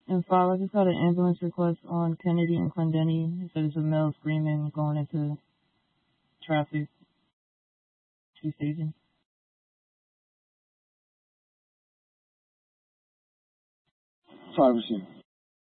And 5, I just got an ambulance request on Kennedy and Clendenny. It says a male screaming going into traffic. 2 staging. 5 receiving.